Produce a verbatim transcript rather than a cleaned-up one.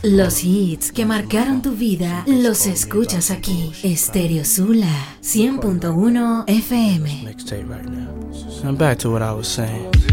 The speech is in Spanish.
Los hits que marcaron tu vida los escuchas aquí. Stereo Sula cien punto uno F M. Mixtape right now. I'm back to what I was saying.